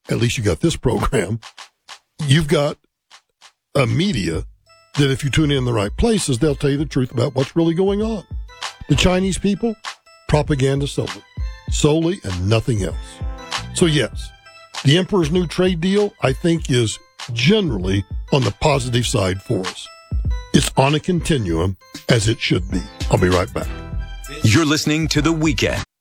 at least you got this program. You've got a media that if you tune in the right places, they'll tell you the truth about what's really going on. The Chinese people, propaganda solely and nothing else. So yes, the Emperor's New Trade Deal, I think, is generally on the positive side for us. It's on a continuum, as it should be. I'll be right back. You're listening to The Weekend.